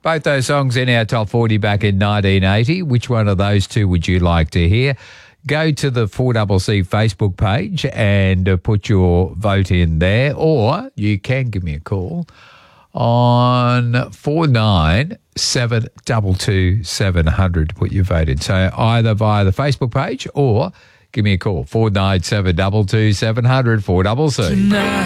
Both those songs in our top 40 back in 1980. Which one of those two would you like to hear? Go to the 4CC Facebook page and put your vote in there, or you can give me a call on 49722700 to put your vote in. So either via the Facebook page or give me a call, 49722700, 4CC.